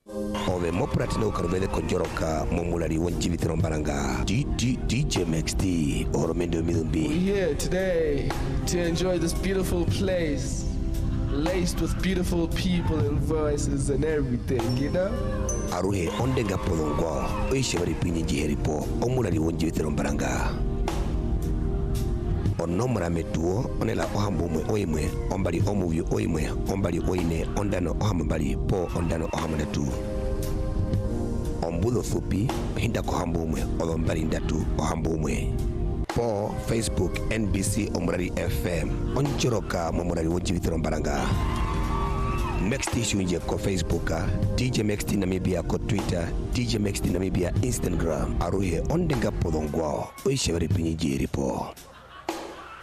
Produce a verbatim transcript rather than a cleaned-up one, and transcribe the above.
ove mopratino karvede konjoroka momulari wonji vitrombaranga D D DJ Max D oromendo midumbi. We're here today to enjoy this beautiful place, laced with beautiful people and voices and everything, you know? Aruhe ondenga polongo oishabari pinyi jiheripo omulari wonji vitrombaranga. Onomra metuo onela ohambumwe oimwe ombali omuvi oimwe ombali oine ondano ohambali po ondano ohamnatu ombulo fupi hinda kohambumwe olombali ndatu ohambumwe po Facebook N B C Omurari F M onjoroka momurari wonji vitrombaranga. Max D shunje ko Facebook, D J Max D Namibia ko Twitter, D J Max D Namibia Instagram. Aruhe ondenga polongwa oishabari pinyi jiripo.